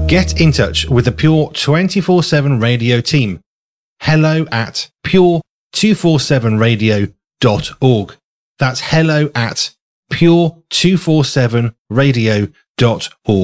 Get in touch with the Pure 24/7 Radio team. Hello at pure247radio.org. That's hello at pure247radio.org.